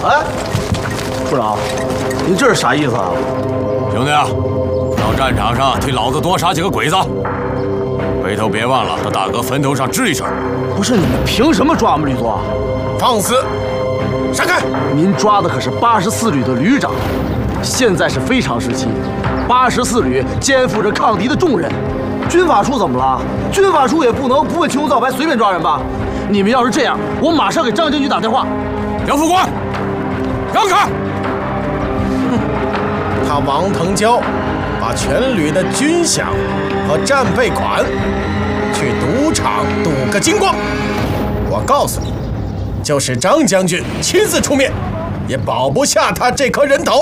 哎，部长，你这是啥意思啊？ 兄弟啊，到战场上替老子多杀几个鬼子！回头别忘了到大哥坟头上致一声。 不是你们凭什么抓我们旅座？ 放肆！闪开！ 您抓的可是84旅的旅长，现在是非常时期，84旅肩负着抗敌的重任。军法处怎么了？军法处也不能不问青红皂白随便抓人吧？你们要是这样，我马上给张将军打电话。 杨副官，让开！ 他王腾蛟把全旅的军饷和战备款去赌场赌个精光。我告诉你，就是张将军亲自出面，也保不下他这颗人头。